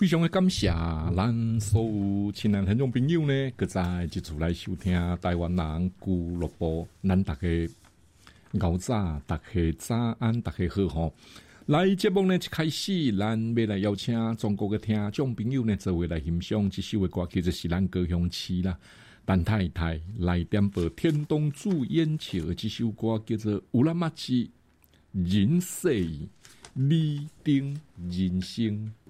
非常的感谢咱所有亲爱听众朋友呢，搁在这次来收听台湾人俱乐部，咱大家熬早，大家早安，大家好吼。来节目呢，一开始咱要来邀请中国的听众朋友呢，做位来欣赏这首的歌曲，就是咱高雄市啦。陈太太来点播天东主演唱的这首歌，叫做《乌拉玛吉人世你定人生》。